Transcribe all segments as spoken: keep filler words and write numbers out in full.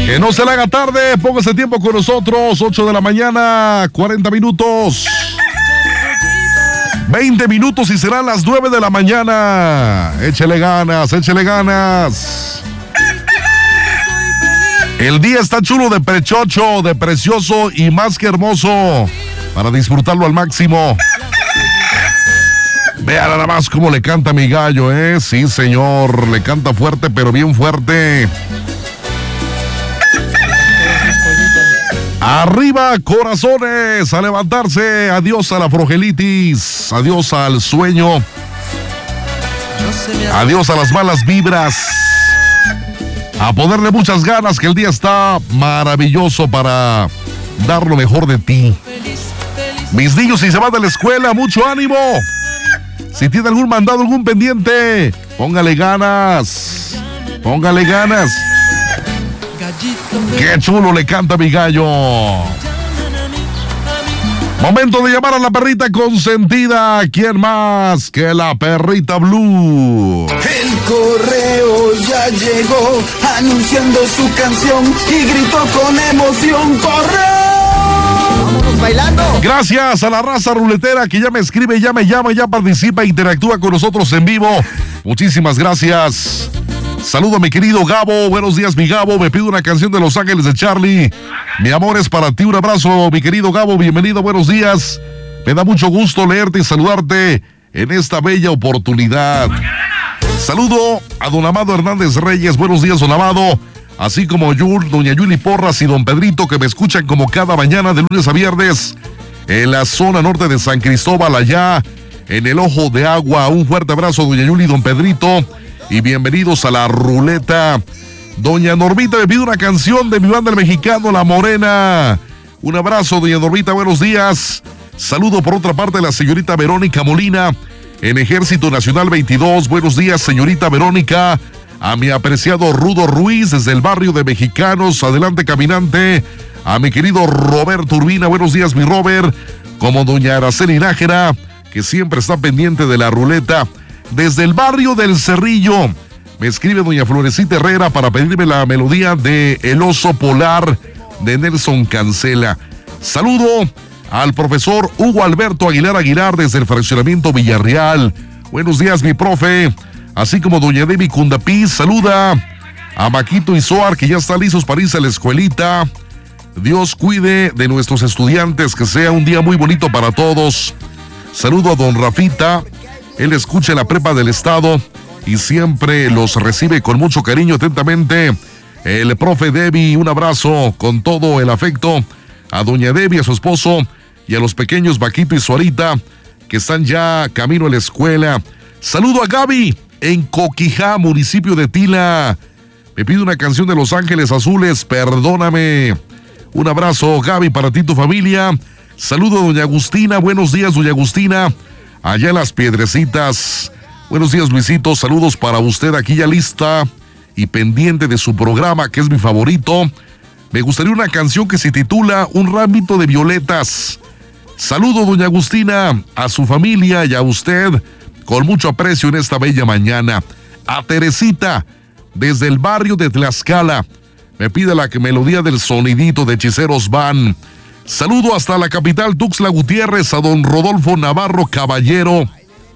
Que no se le haga tarde, póngase tiempo con nosotros, ocho de la mañana, cuarenta minutos. veinte minutos y serán las nueve de la mañana. Échele ganas, échele ganas. El día está chulo de prechocho, de precioso y más que hermoso para disfrutarlo al máximo. Vea nada más cómo le canta mi gallo, ¿eh? Sí, señor, le canta fuerte, pero bien fuerte. Arriba, corazones, a levantarse. Adiós a la frogelitis, adiós al sueño, adiós a las malas vibras. A ponerle muchas ganas, que el día está maravilloso para dar lo mejor de ti. Mis niños, si se van de la escuela, mucho ánimo. Si tiene algún mandado, algún pendiente, póngale ganas. Póngale ganas. Qué chulo le canta mi gallo. Momento de llamar a la perrita consentida. ¿Quién más que la perrita Blue? El correo ya llegó anunciando su canción y gritó con emoción: ¡correo! ¡Vámonos bailando! Gracias a la raza ruletera que ya me escribe, ya me llama, ya participa, interactúa con nosotros en vivo. Muchísimas gracias. Saludo a mi querido Gabo. Buenos días, mi Gabo. Me pido una canción de Los Ángeles de Charlie. Mi amor es para ti. Un abrazo, mi querido Gabo. Bienvenido, buenos días. Me da mucho gusto leerte y saludarte en esta bella oportunidad. Saludo a don Amado Hernández Reyes. Buenos días, don Amado. Así como Yul, doña Yuli Porras y don Pedrito, que me escuchan como cada mañana de lunes a viernes en la zona norte de San Cristóbal, allá en el Ojo de Agua. Un fuerte abrazo, doña Yuli y don Pedrito. Y bienvenidos a la ruleta. Doña Normita me pide una canción de mi banda el mexicano La Morena. Un abrazo, doña Normita, buenos días. Saludo por otra parte a la señorita Verónica Molina en Ejército Nacional veintidós. Buenos días, señorita Verónica. A mi apreciado Rudo Ruiz desde el barrio de Mexicanos. Adelante, caminante. A mi querido Roberto Urbina. Buenos días, mi Robert. Como doña Araceli Nájera, que siempre está pendiente de la ruleta. Desde el barrio del Cerrillo, me escribe doña Florecita Herrera para pedirme la melodía de El Oso Polar de Nelson Cancela. Saludo al profesor Hugo Alberto Aguilar Aguilar desde el fraccionamiento Villarreal. Buenos días, mi profe. Así como doña Debbie Cundapiz, saluda a Maquito y Soar, que ya están listos para irse a la escuelita. Dios cuide de nuestros estudiantes, que sea un día muy bonito para todos. Saludo a don Rafita. Él escucha la prepa del estado y siempre los recibe con mucho cariño. Atentamente, el profe Debbie. Un abrazo con todo el afecto a doña Debbie, a su esposo y a los pequeños Vaquito y Suarita, que están ya camino a la escuela. Saludo a Gaby en Coquijá, municipio de Tila. Me pide una canción de Los Ángeles Azules, Perdóname. Un abrazo, Gaby, para ti y tu familia. Saludo a doña Agustina. Buenos días, doña Agustina. Allá en Las Piedrecitas. Buenos días, Luisito. Saludos para usted, aquí ya lista y pendiente de su programa, que es mi favorito. Me gustaría una canción que se titula Un Ramito de Violetas. Saludo, doña Agustina, a su familia y a usted, con mucho aprecio en esta bella mañana. A Teresita, desde el barrio de Tlaxcala, me pide la melodía del sonidito de Hechiceros Van. Saludo hasta la capital Tuxtla Gutiérrez a don Rodolfo Navarro Caballero.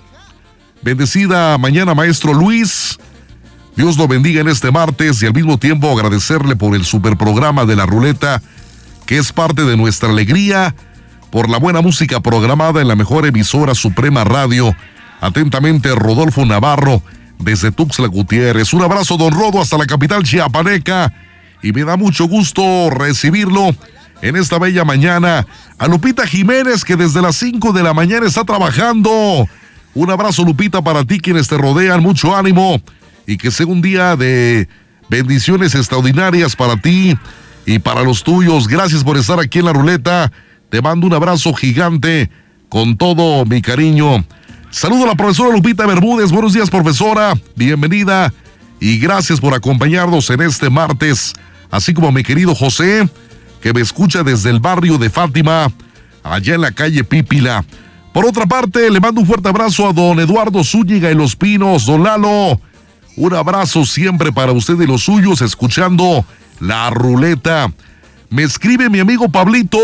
Bendecida mañana, maestro Luis. Dios lo bendiga en este martes y al mismo tiempo agradecerle por el superprograma de la ruleta, que es parte de nuestra alegría, por la buena música programada en la mejor emisora Suprema Radio. Atentamente, Rodolfo Navarro desde Tuxtla Gutiérrez. Un abrazo, don Rodo, hasta la capital chiapaneca, y me da mucho gusto recibirlo en esta bella mañana. A Lupita Jiménez, que desde las cinco de la mañana está trabajando. Un abrazo, Lupita, para ti, quienes te rodean. Mucho ánimo y que sea un día de bendiciones extraordinarias para ti y para los tuyos. Gracias por estar aquí en la ruleta. Te mando un abrazo gigante con todo mi cariño. Saludo a la profesora Lupita Bermúdez. Buenos días, profesora. Bienvenida y gracias por acompañarnos en este martes. Así como a mi querido José, que me escucha desde el barrio de Fátima, allá en la calle Pípila. Por otra parte, le mando un fuerte abrazo a don Eduardo Zúñiga y Los Pinos. Don Lalo, un abrazo siempre para usted y los suyos, escuchando la ruleta. Me escribe mi amigo Pablito,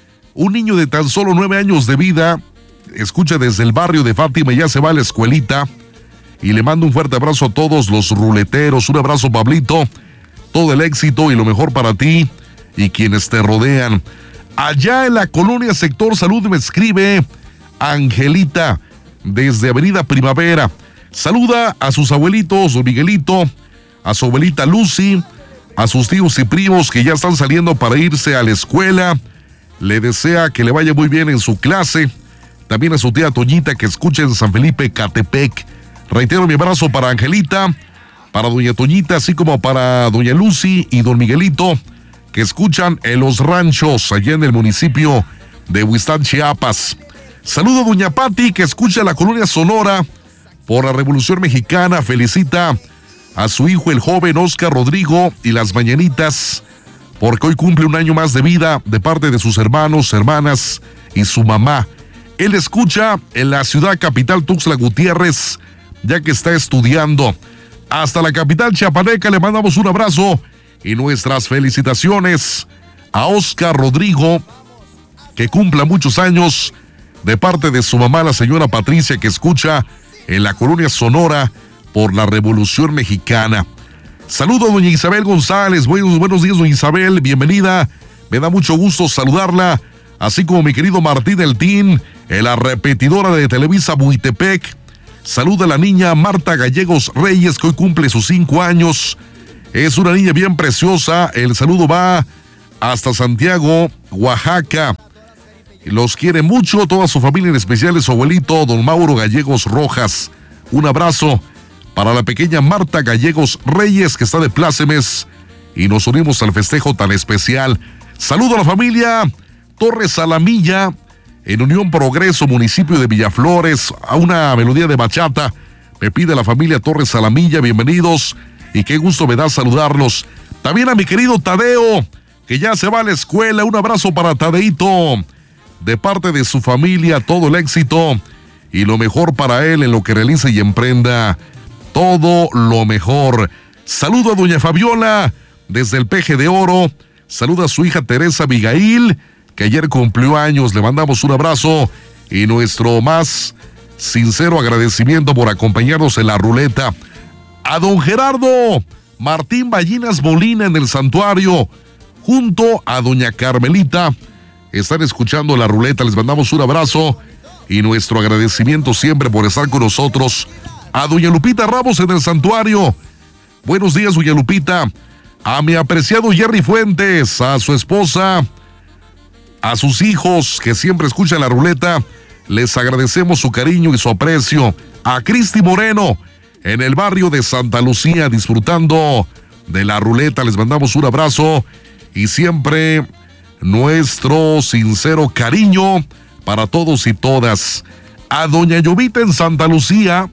un niño de tan solo nueve años de vida, escucha desde el barrio de Fátima y ya se va a la escuelita. Y le mando un fuerte abrazo a todos los ruleteros. Un abrazo, Pablito. Todo el éxito y lo mejor para ti y quienes te rodean. Allá en la colonia Sector Salud me escribe Angelita desde Avenida Primavera. Saluda a sus abuelitos, don Miguelito, a su abuelita Lucy, a sus tíos y primos que ya están saliendo para irse a la escuela. Le desea que le vaya muy bien en su clase. También a su tía Toñita que escucha en San Felipe, Catepec. Reitero mi abrazo para Angelita, para doña Toñita, así como para doña Lucy y don Miguelito, que escuchan en Los Ranchos, allá en el municipio de Huistán, Chiapas. Saludo a doña Pati, que escucha la colonia Sonora por la Revolución Mexicana. Felicita a su hijo, el joven Oscar Rodrigo, y las mañanitas, porque hoy cumple un año más de vida de parte de sus hermanos, hermanas y su mamá. Él escucha en la ciudad capital Tuxtla Gutiérrez, ya que está estudiando. Hasta la capital chiapaneca le mandamos un abrazo y nuestras felicitaciones a Oscar Rodrigo, que cumpla muchos años, de parte de su mamá, la señora Patricia, que escucha en la colonia Sonora por la Revolución Mexicana. Saludo a doña Isabel González. Buenos, buenos días, doña Isabel, bienvenida. Me da mucho gusto saludarla, así como mi querido Martín Eltín, en la repetidora de Televisa Buitepec. Saluda a la niña Marta Gallegos Reyes, que hoy cumple sus cinco años. Es una niña bien preciosa. El saludo va hasta Santiago, Oaxaca. Los quiere mucho, toda su familia, en especial su abuelito, don Mauro Gallegos Rojas. Un abrazo para la pequeña Marta Gallegos Reyes, que está de plácemes, y nos unimos al festejo tan especial. Saludo a la familia Torres Salamilla, en Unión Progreso, municipio de Villaflores, a una melodía de bachata. Me pide la familia Torres Salamilla, bienvenidos, y qué gusto me da saludarlos. También a mi querido Tadeo, que ya se va a la escuela. Un abrazo para Tadeito, de parte de su familia, todo el éxito y lo mejor para él en lo que realice y emprenda. Todo lo mejor. Saludo a doña Fabiola desde el Peje de Oro. Saluda a su hija Teresa Abigail, que ayer cumplió años. Le mandamos un abrazo y nuestro más sincero agradecimiento por acompañarnos en la ruleta. A don Gerardo Martín Ballinas Molina en el santuario, junto a doña Carmelita, están escuchando la ruleta. Les mandamos un abrazo y nuestro agradecimiento siempre por estar con nosotros. A doña Lupita Ramos en el santuario. Buenos días, doña Lupita. A mi apreciado Jerry Fuentes, a su esposa, a sus hijos que siempre escuchan la ruleta, les agradecemos su cariño y su aprecio. A Cristi Moreno en el barrio de Santa Lucía, disfrutando de la ruleta, les mandamos un abrazo y siempre nuestro sincero cariño para todos y todas. A doña Llovita en Santa Lucía,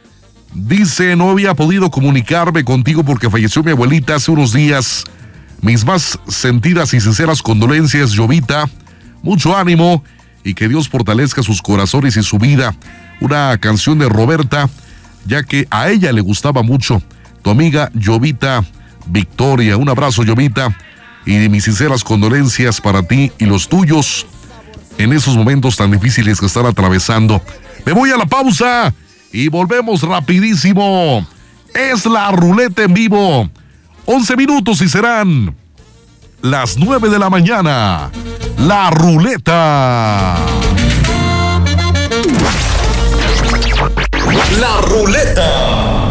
dice: no había podido comunicarme contigo porque falleció mi abuelita hace unos días. Mis más sentidas y sinceras condolencias, Llovita. Mucho ánimo y que Dios fortalezca sus corazones y su vida. Una canción de Roberta, ya que a ella le gustaba mucho. Tu amiga Llovita Victoria. Un abrazo, Llovita, y de mis sinceras condolencias para ti y los tuyos en esos momentos tan difíciles que están atravesando. Me voy a la pausa y volvemos rapidísimo. Es la ruleta en vivo. once minutos y serán las nueve de la mañana. La ruleta. La ruleta.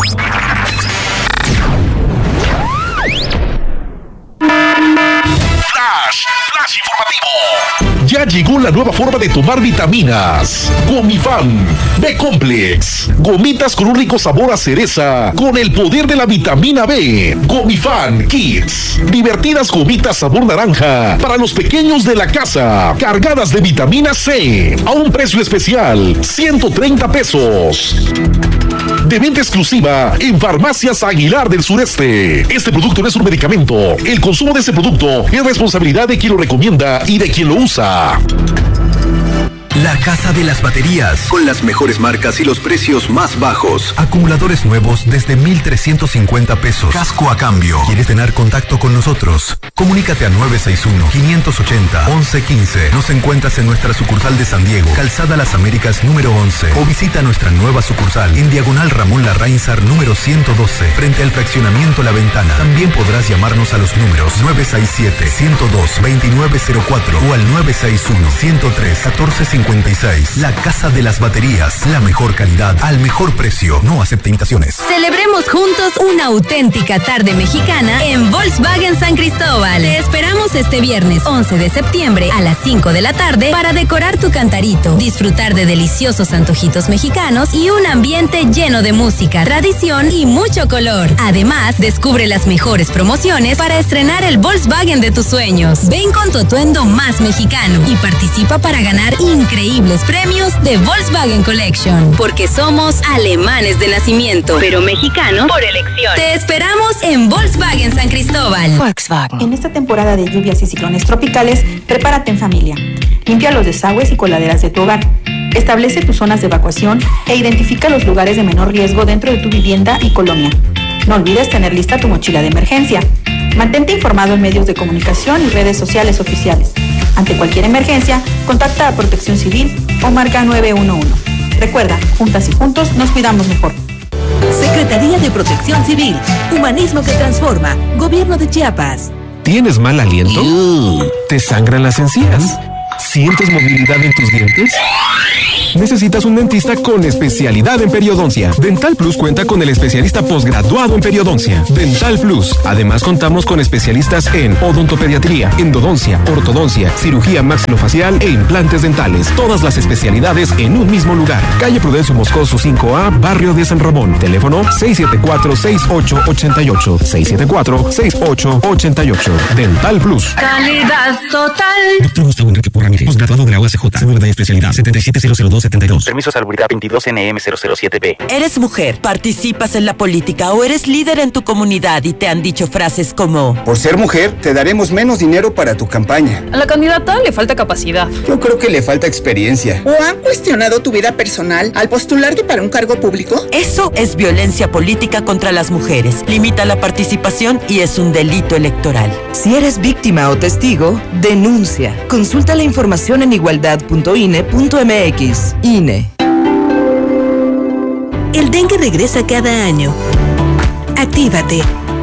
Flash, flash informativo. Ya llegó la nueva forma de tomar vitaminas. Gomifan B-Complex. Gomitas con un rico sabor a cereza, con el poder de la vitamina B. Gomifan Kids. Divertidas gomitas sabor naranja para los pequeños de la casa, cargadas de vitamina C, a un precio especial, ciento treinta pesos. De venta exclusiva en Farmacias Aguilar del Sureste. Este producto no es un medicamento. El consumo de este producto es responsabilidad de quien lo recomienda y de quien lo usa. La Casa de las Baterías, con las mejores marcas y los precios más bajos. Acumuladores nuevos desde mil trescientos cincuenta pesos. Casco a cambio. ¿Quieres tener contacto con nosotros? Comunícate a nueve seis uno, cinco ocho cero, once quince. Nos encuentras en nuestra sucursal de San Diego, Calzada Las Américas número once. O visita nuestra nueva sucursal en Diagonal Ramón Larrainzar número ciento doce, frente al fraccionamiento La Ventana. También podrás llamarnos a los números nueve seis siete, ciento dos, veintinueve cero cuatro o al nueve seis uno, ciento tres, catorce cincuenta y seis. La Casa de las Baterías, la mejor calidad al mejor precio. No acepta imitaciones. Celebremos juntos una auténtica tarde mexicana en Volkswagen San Cristóbal. Te esperamos este viernes once de septiembre a las cinco de la tarde para decorar tu cantarito, disfrutar de deliciosos antojitos mexicanos y un ambiente lleno de música, tradición y mucho color. Además, descubre las mejores promociones para estrenar el Volkswagen de tus sueños. Ven con tu atuendo más mexicano y participa para ganar increíbles premios de Volkswagen Collection. Porque somos alemanes de nacimiento, pero mexicanos por elección. Te esperamos en Volkswagen San Cristóbal. Volkswagen. En esta temporada de lluvias y ciclones tropicales, prepárate en familia. Limpia los desagües y coladeras de tu hogar. Establece tus zonas de evacuación e identifica los lugares de menor riesgo dentro de tu vivienda y colonia. No olvides tener lista tu mochila de emergencia. Mantente informado en medios de comunicación y redes sociales oficiales. Ante cualquier emergencia, contacta a Protección Civil o marca nueve uno uno. Recuerda, juntas y juntos nos cuidamos mejor. Secretaría de Protección Civil, Humanismo que Transforma, Gobierno de Chiapas. ¿Tienes mal aliento? ¿Te sangran las encías? ¿Sientes movilidad en tus dientes? Necesitas un dentista con especialidad en periodoncia. Dental Plus cuenta con el especialista posgraduado en periodoncia. Dental Plus. Además contamos con especialistas en odontopediatría, endodoncia, ortodoncia, cirugía maxilofacial e implantes dentales. Todas las especialidades en un mismo lugar. Calle Prudencio Moscoso cinco A, Barrio de San Ramón. Teléfono seis siete cuatro, seis ocho ocho ocho. seis siete cuatro, seis ocho ocho ocho. Dental Plus. Calidad total. Doctor Gustavo Enrique Porra Ramírez, posgraduado de la U A C J, seguro de especialidad setenta y siete cero cero dos setenta y dos. Permiso de salubridad veintidós N M cero cero siete B. ¿Eres mujer, participas en la política o eres líder en tu comunidad y te han dicho frases como: por ser mujer, te daremos menos dinero para tu campaña? A la candidata le falta capacidad. Yo creo que le falta experiencia. ¿O han cuestionado tu vida personal al postularte para un cargo público? Eso es violencia política contra las mujeres. Limita la participación y es un delito electoral. Si eres víctima o testigo, denuncia. Consulta la información en igualdad punto I N E punto M X. I N E. El dengue regresa cada año. Actívate.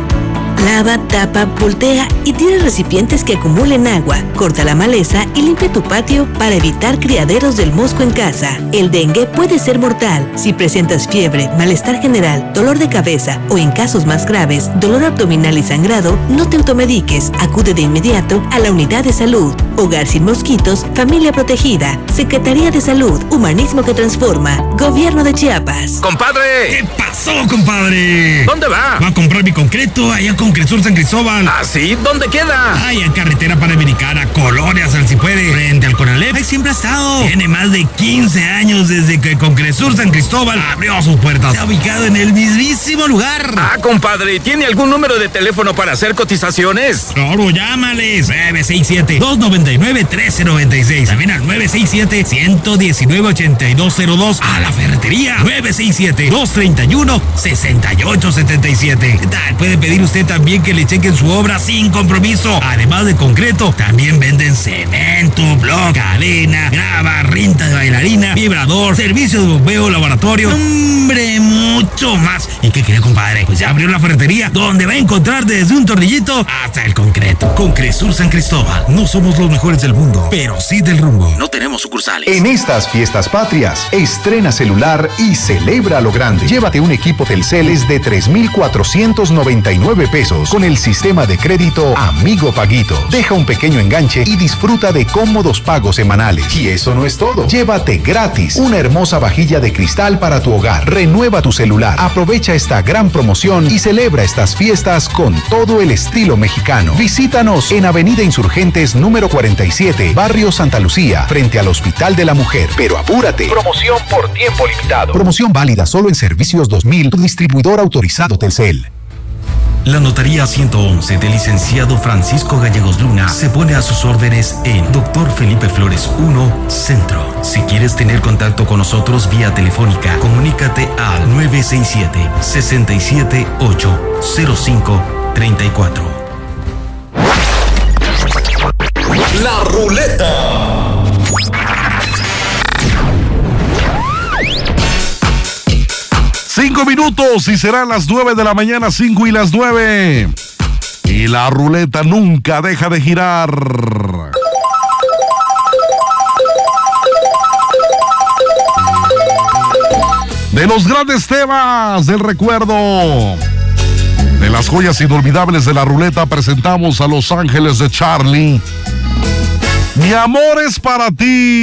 Lava, tapa, voltea y tira recipientes que acumulen agua. Corta la maleza y limpia tu patio para evitar criaderos del mosco en casa. El dengue puede ser mortal. Si presentas fiebre, malestar general, dolor de cabeza o en casos más graves, dolor abdominal y sangrado, no te automediques. Acude de inmediato a la unidad de salud. Hogar sin mosquitos, familia protegida. Secretaría de Salud, Humanismo que Transforma. Gobierno de Chiapas. ¡Compadre! ¿Qué pasó, compadre? ¿Dónde va? Va a comprar mi concreto allá con Cresur San Cristóbal. ¿Ah, sí? ¿Dónde queda? Ay, en carretera panamericana, Colonias, al si puede, frente al Conalep. Ahí siempre ha estado. Tiene más de quince años desde que con Cresur San Cristóbal abrió sus puertas. Se ha ubicado en el mismísimo lugar. Ah, compadre, ¿tiene algún número de teléfono para hacer cotizaciones? Claro, llámales. nueve seis siete, dos nueve nueve, uno tres nueve seis. También al nueve seis siete, uno uno nueve, ocho dos cero dos. A la ferretería. nueve seis siete, dos tres uno, seis ocho siete siete. ¿Qué tal? Puede pedir usted también que le chequen su obra sin compromiso. Además de concreto, también venden cemento, bloc, cadena, grava, rinta de bailarina, vibrador, servicio de bombeo, laboratorio, hombre, mucho más. ¿Y qué quiere, compadre? Pues ya abrió la ferretería, donde va a encontrar desde un tornillito hasta el concreto. Con Cresur San Cristóbal, no somos los mejores del mundo, pero sí del rumbo. No tenemos sucursales. En estas fiestas patrias, estrena celular y celebra a lo grande. Llévate un equipo Telcel de tres mil cuatrocientos noventa y nueve pesos con el sistema de crédito Amigo Paguito. Deja un pequeño enganche y disfruta de cómodos pagos semanales. Y eso no es todo. Llévate gratis una hermosa vajilla de cristal para tu hogar. Renueva tu celular. Aprovecha esta gran promoción y celebra estas fiestas con todo el estilo mexicano. Visítanos en Avenida Insurgentes número cuarenta y siete, Barrio Santa Lucía, frente al Hospital de la Mujer. Pero apúrate. Promoción por tiempo limitado. Promoción válida solo en Servicios dos mil, tu distribuidor autorizado Telcel. La Notaría ciento once del licenciado Francisco Gallegos Luna se pone a sus órdenes en Doctor Felipe Flores uno, Centro. Si quieres tener contacto con nosotros vía telefónica, comunícate al nueve seis siete, seis siete ocho, cero cinco tres cuatro. La Ruleta. Cinco minutos y serán las nueve de la mañana, cinco y las nueve. Y la ruleta nunca deja de girar. De los grandes temas del recuerdo, de las joyas inolvidables de la ruleta, presentamos a Los Ángeles de Charlie. Mi amor es para ti.